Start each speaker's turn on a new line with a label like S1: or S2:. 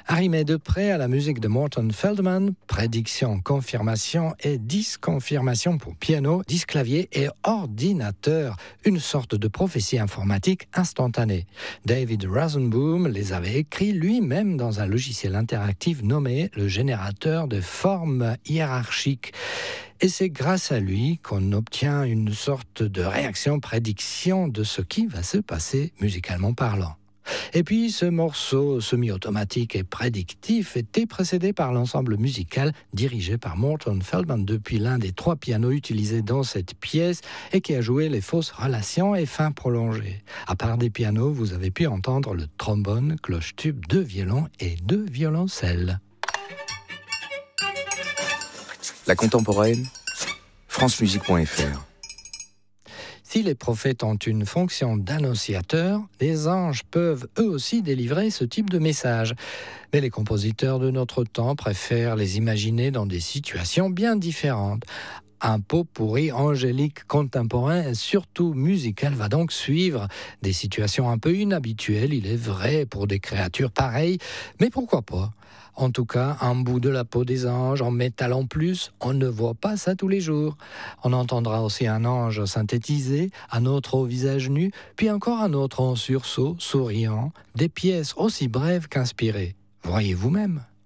S1: Arrimé de près à la musique de Morton Feldman, prédiction, confirmation et disconfirmation pour piano, disque clavier et ordinateur, une sorte de prophétie informatique instantanée. David Rosenboom les avait écrits lui-même dans un logiciel interactif nommé le générateur de formes hiérarchiques. Et c'est grâce à lui qu'on obtient une sorte de réaction-prédiction de ce qui va se passer musicalement parlant. Et puis, ce morceau semi-automatique et prédictif était précédé par l'ensemble musical dirigé par Morton Feldman depuis l'un des 3 pianos utilisés dans cette pièce et qui a joué les fausses relations et fins prolongées. À part des pianos, vous avez pu entendre le trombone, cloche-tube, 2 violons et 2 violoncelles.
S2: La contemporaine, francemusique.fr.
S1: Si les prophètes ont une fonction d'annonciateur, les anges peuvent eux aussi délivrer ce type de message. Mais les compositeurs de notre temps préfèrent les imaginer dans des situations bien différentes. Un pot-pourri angélique contemporain et surtout musical va donc suivre des situations un peu inhabituelles, il est vrai, pour des créatures pareilles, mais pourquoi pas ? En tout cas, un bout de la peau des anges en métal en plus, on ne voit pas ça tous les jours. On entendra aussi un ange synthétisé, un autre au visage nu, puis encore un autre en sursaut, souriant, des pièces aussi brèves qu'inspirées. Voyez vous-même.